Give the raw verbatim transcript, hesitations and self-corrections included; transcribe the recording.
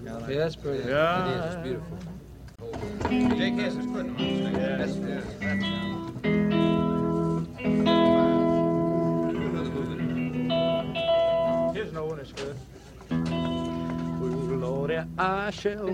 Yeah, like Yeah, that's pretty. Yeah. It is. It's beautiful. Jake Hess is putting them on the stage. That's, that's, that's another movie. Here's no one is good. Well, Lordy, I shall